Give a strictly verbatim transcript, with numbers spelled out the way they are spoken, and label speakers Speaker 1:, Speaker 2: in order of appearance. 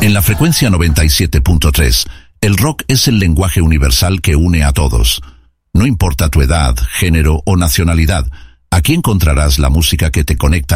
Speaker 1: En la frecuencia noventa y siete punto tres, el rock es el lenguaje universal que une a todos. No importa tu edad, género o nacionalidad, aquí encontrarás la música que te conecta